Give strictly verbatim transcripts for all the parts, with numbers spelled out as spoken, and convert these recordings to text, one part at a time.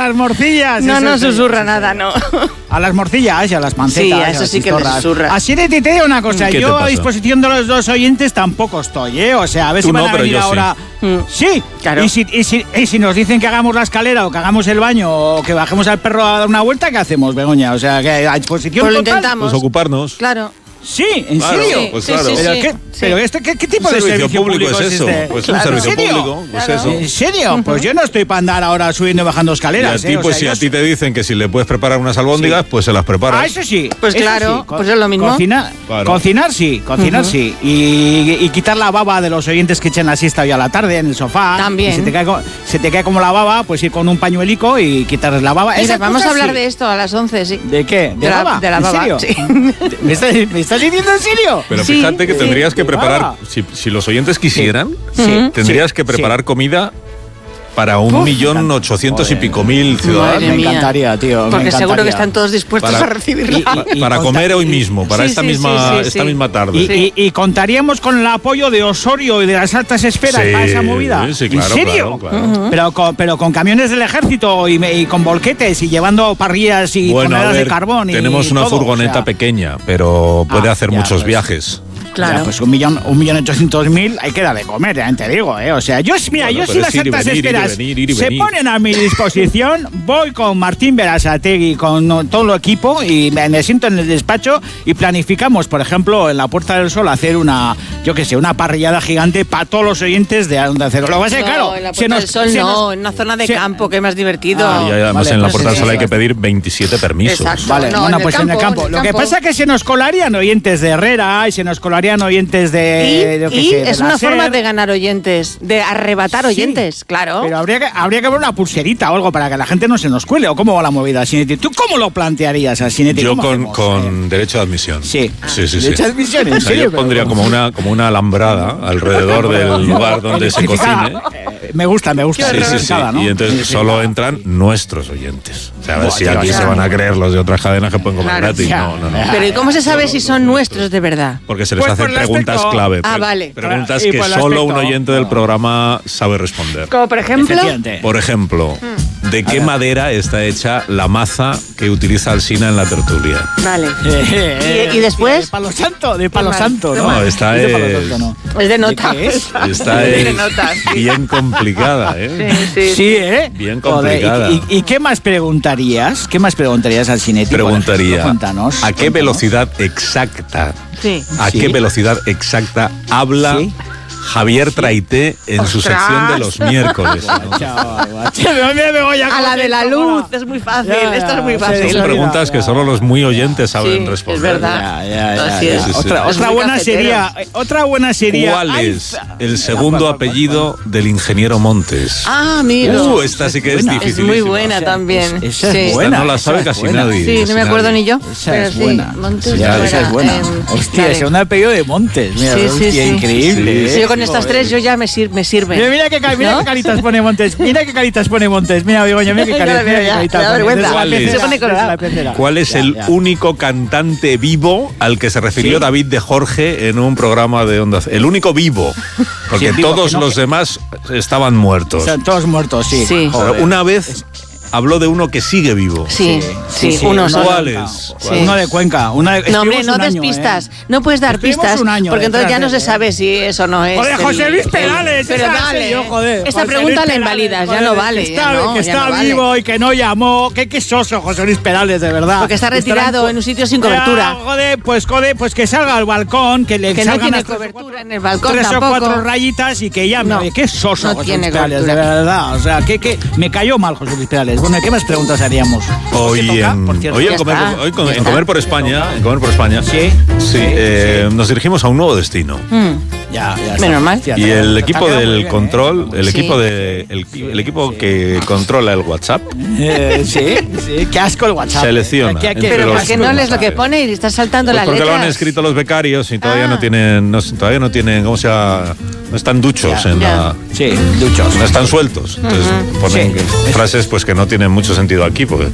las morcillas. No, eso no es- susurra nada, no. A las morcillas y a las pancetas. Sí, a y eso las sí que le chistorras. susurra. Así de te digo una cosa, ¿Qué te yo a pasa? disposición de los dos oyentes tampoco estoy, ¿eh? O sea, a ver Tú si van no, a pero venir yo sí. ahora. Mm. Sí, Claro. Y si, y, si, y si nos dicen que hagamos la escalera o que hagamos el baño o que bajemos al perro a dar una vuelta, ¿qué hacemos, Begoña? O sea, que a disposición Pues lo total. intentamos. Pues ocuparnos. Claro. Sí, ¿en Claro, serio? pues Sí, claro. sí, ¿Pero, sí. qué, Sí. pero esto, ¿qué, qué tipo Un de servicio público es eso. este? Pues Claro. un servicio ¿En serio? público, pues Claro. eso. ¿En serio? Pues yo no estoy para andar ahora subiendo y bajando Y escaleras. a ti, ¿eh? O pues sea, si yo a ti soy- te dicen que si le puedes preparar unas albóndigas, pues se las preparas. Ah, eso sí. Pues eso claro, sí. Co- pues es lo mismo. Cocina- Claro. Cocinar sí, cocinar sí. Y, y quitar la baba de los oyentes que echen la siesta hoy a la tarde en el sofá. También. Y se te cae, co- se te cae como la baba, pues ir con un pañuelico y quitarles la baba. Mira, Esas vamos a cosas hablar sí. de esto a las once, sí. ¿De qué? ¿De, De la- baba? de la ¿En baba, serio? sí. ¿Me estás, ¿Me estás diciendo en serio? Pero Sí, fíjate que sí. tendrías que De preparar, baba. si, si los oyentes quisieran, Sí. tendrías Sí. que preparar Sí. comida para un Uf, millón ochocientos y joder. pico mil Madre ciudadanos. Me mía. encantaría, tío. me Porque seguro encantaría. que están todos dispuestos Para- a recibirla. Y- y- Para conta- comer hoy y- mismo, para sí, esta sí, misma sí, sí, esta sí. misma tarde. Y, Sí. y- y contaríamos con el apoyo de Osorio y de las altas esferas Sí, para esa movida. sí, claro, ¿En serio? claro, claro. Pero, con, pero con camiones del ejército y, me- y con volquetes y llevando parrillas y Bueno, a toneladas ver, de carbón. Y tenemos una todo, furgoneta o sea. pequeña, pero puede Ah, hacer ya, muchos pues. viajes. Claro. Ya, pues un millón, un millón ochocientos mil hay que dar de comer, ya te digo, ¿eh? O sea, yo, mira, Bueno, yo pero si es las ir y altas venir, ir y esferas venir, ir y se venir. ponen a mi disposición, voy con Martín Berasategui, con no, todo el equipo y me, me siento en el despacho y planificamos, por ejemplo, en la Puerta del Sol hacer una, yo qué sé, una parrillada gigante para todos los oyentes de Onda Cero. Lo que pasa es que, claro, No, en la se Puerta nos- del Sol se no, nos- en una zona de se- campo, que es más divertido. Ah, y además vale, en la pues Puerta del sí, Sol sí, hay que sí. pedir veintisiete permisos. Exacto. Vale, No, bueno, en el pues en el campo, campo. en el Lo que campo. pasa es que se nos colarían oyentes de Herrera y se nos colarían oyentes de... Y, yo qué y sé, de es la una SER. forma de ganar oyentes, de arrebatar Sí. oyentes, claro. Pero habría que, habría que ver una pulserita o algo para que la gente no se nos cuele. ¿O cómo va la movida, Sinetti? ¿Tú cómo lo plantearías, Sinetti? Yo ¿Cómo con, hacemos? con derecho de admisión. Sí. Sí, sí, sí. ¿Derecho de admisión? ¿En O sea, serio? yo pondría Pero- como una, como una alambrada alrededor del lugar donde se cocine. Eh, Me gusta, me gusta. Sí, sí, sí. Electrificada, ¿no? Y entonces Sí, sí. solo entran nuestros oyentes. O sea, a ver Buah, si tío, aquí o sea, se van a creer los de otras cadenas que pueden comer Claro, gratis. ya. No, no, no. Pero ¿y cómo se sabe si son nuestros de verdad? Porque se les Pues hacen por el preguntas aspecto- clave. Ah, pre- vale. Preguntas Y que por el solo un aspecto- oyente del no. programa sabe responder. Como por ejemplo, Efectivamente. Por ejemplo, ¿de qué madera está hecha la maza que utiliza Alsina en la tertulia? vale. Eh, ¿Y- y después? De palo santo, de palo mal, santo, qué ¿no? mal. No, esta de palo es- santo, ¿no? Es de nota. qué es? Esta De es notas, sí. bien complicada, ¿eh? Sí, Sí, ¿eh? Bien Joder, complicada. ¿y, y, y qué más preguntarías? ¿Qué más preguntarías al Sinetti? por Preguntaría, ejemplo? Cuéntanos. ¿a qué cuéntanos. velocidad exacta, sí. a Sí. qué velocidad exacta habla Sí. Javier Traité en su ¡Ostras! sección de los miércoles? ¿no? Chaval, guacho, mira, mira, me voy A la de la luz, es muy fácil, Ya, esto es muy ya, fácil. sí, Son sí. preguntas que solo los muy oyentes saben Sí, responder. es verdad. Ya, ya, ya, Así ya. es. Sí, sí, Otra, sí. otra Es muy buena cafeteros. sería, otra buena sería. ¿Cuál Ay, es fa- el ¿cuál, segundo cuál, cuál, apellido del ingeniero Montes? Ah, amigo. Uh, esta sí que es buena. es difícil. muy buena también. Esa sí. es Esta buena. no la esa sabe es casi buena. nadie. Sí, no me Casi acuerdo nadie. ni yo. Esa pero es sí, buena. Montes Ya, no esa era, es buena. em, Hostia, vale. ese segundo apellido de Montes. Mira, Sí, sí, hostia, sí. increíble. Sí. ¿eh? Sí, yo con estas Joder. tres yo ya me, sir me sirve. Mira, mira qué, ca- mira ¿No? qué caritas pone Montes. Mira qué caritas pone Montes. Mira, Begoña, mira qué Ya caritas, lo veo, mira qué ya, caritas me da pone. vergüenza. Desde la Se pecera, pone desde colorado. la pecera. ¿Cuál es Ya, el ya. único cantante vivo al que se refirió Sí. David de Jorge en un programa de Onda Cero? El único vivo, porque Sí, vivo, todos que no- los demás estaban muertos. Están todos muertos, sí. Sí. Pero Joder. una vez habló de uno que sigue vivo. Sí, sí, uno uno solo. de ¿Cuál Cuenca. es? Sí. Uno de Cuenca. Una de, No, hombre, estuvimos no un des año, pistas. ¿eh? No puedes dar Estuvimos pistas un año porque entonces ya no detrás se de él. sabe si eso no es. Joder, el- José Luis el- Perales. Pero esa dale. sé yo, joder. Esta José pregunta Luis la Perales, invalidas, ya joder, no vale. Que ya está, no, que ya está no vale. vivo y que no llamó. Qué quesoso, José Luis Perales, de verdad. Porque está retirado Estará- en un sitio sin cobertura. Ya, joder, pues joder, pues que salga al balcón, que le Que no salgan tiene las tres o cobertura cuatro- en el balcón tres tampoco. o cuatro rayitas y que llame. No, Oye, qué soso, no José tiene Luis Perales, de cobertura. verdad. O sea, que, que me cayó mal José Luis Perales. Bueno, ¿qué más preguntas haríamos? Hoy ¿Qué toca, en, por cierto? hoy en Ya comer, está, hoy con- ya en está. comer por España, en comer por España. Sí, Sí, eh, nos dirigimos a un nuevo destino. Mm. Ya, ya está. Menos mal. Fíjate, Y el está equipo quedando muy del bien, ¿eh? control, el Sí. equipo de el, el equipo que controla el WhatsApp, Eh, sí, sí, qué asco el WhatsApp. Selecciona Qué- qué- entre qué- Pero los- ¿por qué no lees lo que pone y estás saltando pues las porque letras? lo han escrito los becarios y todavía Ah. no tienen, no, todavía no tienen, ¿cómo se llama? No están duchos Ya, en ya. la, Sí, duchos. no están sueltos. Entonces ponen Sí. frases pues que no tienen mucho sentido aquí, porque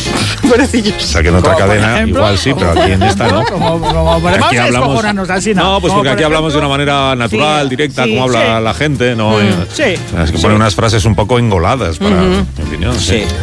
o sea que en otra Como, por cadena ejemplo, igual sí, pero aquí en esta no. Como, como, Porque vamos aquí a hablamos, descojonarnos así, no, pues Como, porque por aquí hablamos de una ejemplo, manera natural, Sí, directa, sí, como habla sí. la gente, ¿no? Sí. Es que Sí. ponen unas frases un poco engoladas, para mi opinión. Sí.